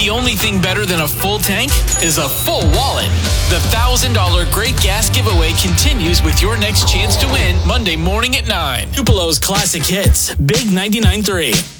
the only thing better than a full tank is a full wallet. The $1,000 Great Gas Giveaway continues with your next chance to win Monday morning at 9. Tupelo's Classic Hits, Big 99.3.